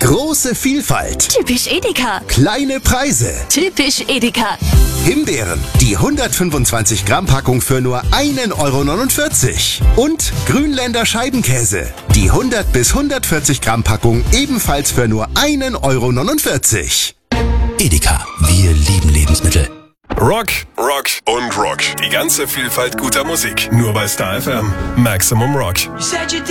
Große Vielfalt. Typisch Edeka. Kleine Preise. Typisch Edeka. Himbeeren, die 125 Gramm Packung für nur 1,49 €. Und Grünländer Scheibenkäse, die 100 bis 140 Gramm Packung ebenfalls für nur 1,49 €. Edeka, wir lieben Lebensmittel. Rock, Rock und Rock. Die ganze Vielfalt guter Musik. Nur bei Star FM. Maximum Rock.